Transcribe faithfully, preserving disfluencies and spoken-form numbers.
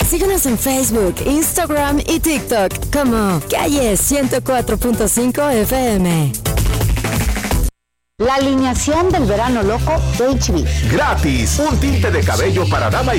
Síguenos en Facebook, Instagram y TikTok como Calle ciento cuatro punto cinco F M. La alineación del verano loco de H B. Gratis, un tinte de cabello para dama y